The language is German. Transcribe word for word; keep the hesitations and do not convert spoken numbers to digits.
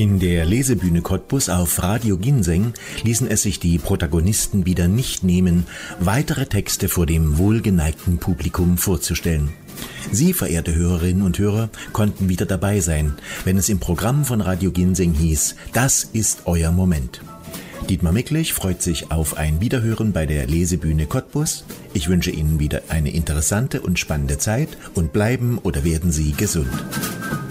In der Lesebühne Cottbus auf Radio Ginseng ließen es sich die Protagonisten wieder nicht nehmen, weitere Texte vor dem wohlgeneigten Publikum vorzustellen. Sie, verehrte Hörerinnen und Hörer, konnten wieder dabei sein, wenn es im Programm von Radio Ginseng hieß, das ist euer Moment. Dietmar Micklich freut sich auf ein Wiederhören bei der Lesebühne Cottbus. Ich wünsche Ihnen wieder eine interessante und spannende Zeit und bleiben oder werden Sie gesund.